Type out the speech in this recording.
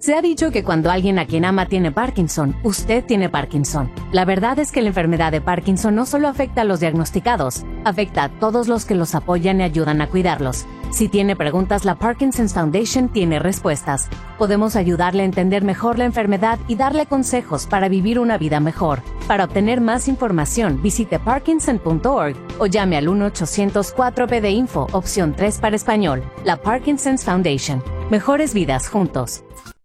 Se ha dicho que cuando alguien a quien ama tiene Parkinson, usted tiene Parkinson. La verdad es que la enfermedad de Parkinson no solo afecta a los diagnosticados, afecta a todos los que los apoyan y ayudan a cuidarlos. Si tiene preguntas, la Parkinson's Foundation tiene respuestas. Podemos ayudarle a entender mejor la enfermedad y darle consejos para vivir una vida mejor. Para obtener más información, visite parkinson.org o llame al 1-800-4PD-INFO, opción 3 para español. La Parkinson's Foundation. Mejores vidas juntos.